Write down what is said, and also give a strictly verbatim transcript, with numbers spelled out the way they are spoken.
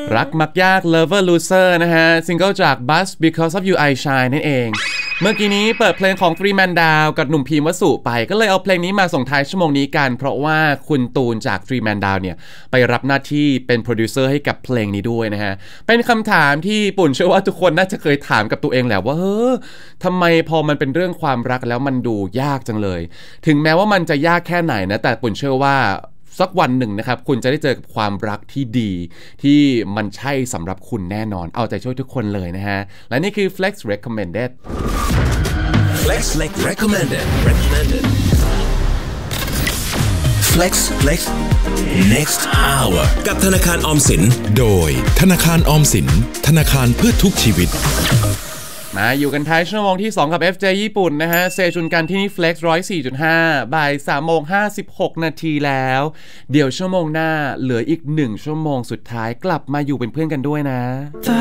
รักมักยาก Lover Loser นะฮะซิงเกิลจาก Buzz Because of You I Shine นั่นเองเมื่อกี้นี้เปิดเพลงของ Three Man Down กับหนุ่มพีมวสุไปก็เลยเอาเพลงนี้มาส่งท้ายชั่วโมงนี้กันเพราะว่าคุณตูนจาก Three Man Down เนี่ยไปรับหน้าที่เป็นโปรดิวเซอร์ให้กับเพลงนี้ด้วยนะฮะเป็นคำถามที่ปุ่นเชื่อว่าทุกคนน่าจะเคยถามกับตัวเองแหละว่าเฮ้อทำไมพอมันเป็นเรื่องความรักแล้วมันดูยากจังเลยถึงแม้ว่ามันจะยากแค่ไหนนะแต่ปุ่นเชื่อว่าสักวันหนึ่งนะครับคุณจะได้เจอกับความรักที่ดีที่มันใช่สำหรับคุณแน่นอนเอาใจช่วยทุกคนเลยนะฮะและนี่คือ Flex Recommended Flex Recommended Recommended Flex Flex Next Hour กับธนาคารออมสินโดยธนาคารออมสินธนาคารเพื่อทุกชีวิตมาอยู่กันท้ายชั่วโมงที่สองกับ เอฟ เจ ญี่ปุ่นนะฮะเซชุนกันที่นี่ Flex หนึ่งร้อยสี่จุดห้า บ่าย สามโมงห้าสิบหก นาทีแล้วเดี๋ยวชั่วโมงหน้าเหลืออีกหนึ่งชั่วโมงสุดท้ายกลับมาอยู่เป็นเพื่อนกันด้วยนะ